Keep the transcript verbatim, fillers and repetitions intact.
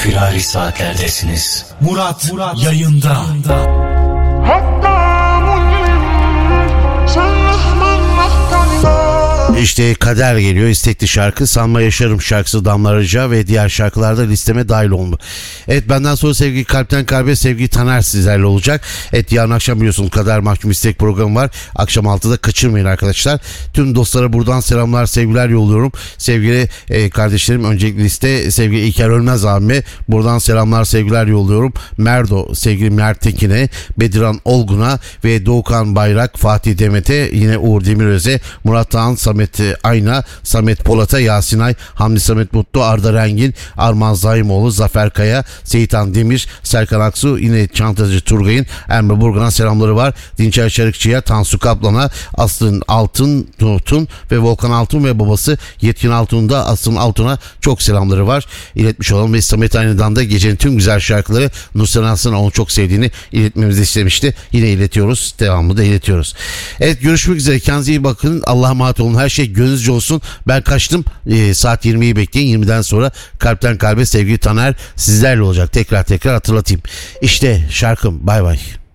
firari saatlerdesiniz. Murat, Murat yayında. yayında. İşte kader geliyor, istekli şarkı, Sanma Yaşarım şarkısı Damla Rica ve diğer şarkılarda listeme dahil oldu. Evet, benden sonra sevgili Kalpten Kalbe, sevgili Taner sizlerle olacak. Evet, yarın akşam biliyorsunuz Kader Mahkum İstek programı var. Akşam altıda kaçırmayın arkadaşlar. Tüm dostlara buradan selamlar, sevgiler yolluyorum. Sevgili e, kardeşlerim, öncelikli liste sevgili İlker Ölmez abime buradan selamlar, sevgiler yolluyorum. Merdo, sevgili Mert Tekin'e, Bediran Olgun'a ve Doğukan Bayrak, Fatih Demet'e, yine Uğur Demiröz'e, Murat Tağan, Samet Ayna, Samet Polat'a, Yasinay, Hamdi Samet Mutlu, Arda Rengin, Arman Zaimoğlu, Zafer Kaya, Seyitan Demir, Serkan Aksu, yine Çantacı Turgay'ın Emre Burgan'a selamları var. Dinçer Çarıkçı'ya, Tansu Kaplan'a, Aslı Altın Tun ve Volkan Altun ve babası Yetkin Altun'da Aslı Altun'a çok selamları var. İletmiş olalım ve Samet Aynı'dan da gecenin tüm güzel şarkıları Nusret Aslan'a onu çok sevdiğini iletmemizi istemişti. Yine iletiyoruz. Devamlı da iletiyoruz. Evet, görüşmek üzere. Kendinize iyi bakın. Allah'a emanet olun. Her şey gönlünüzce olsun. Ben kaçtım. Ee, saat yirmiyi bekleyin. yirmiden sonra Kalpten Kalbe sevgili Taner sizlerle olacak. Tekrar tekrar hatırlatayım. İşte şarkım. Bay bay.